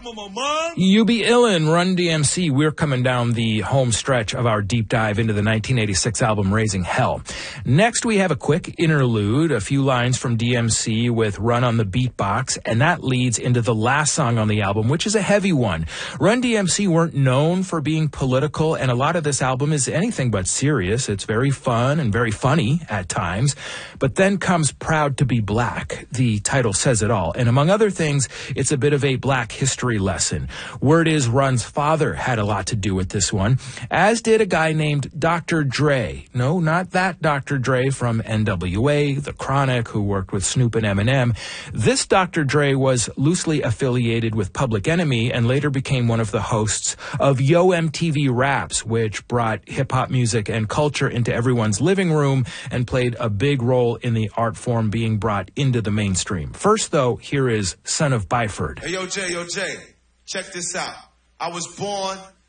You Be Illin', Run DMC. We're coming down the home stretch of our deep dive into the 1986 album Raising Hell. Next, we have a quick interlude, a few lines from DMC with Run on the Beatbox, and that leads into the last song on the album, which is a heavy one. Run DMC weren't known for being political, and a lot of this album is anything but serious. It's very fun and very funny at times. But then comes Proud to Be Black. The title says it all. And among other things, it's a bit of a black history lesson. Word is Run's father had a lot to do with this one, as did a guy named Dr. Dre. No, not that Dr. Dre from NWA, The Chronic, who worked with Snoop and Eminem. This Dr. Dre was loosely affiliated with Public Enemy and later became one of the hosts of Yo MTV Raps, which brought hip-hop music and culture into everyone's living room and played a big role in the art form being brought into the mainstream. First, though, here is Son of Byford. Hey, yo, Jay, check this out. I was born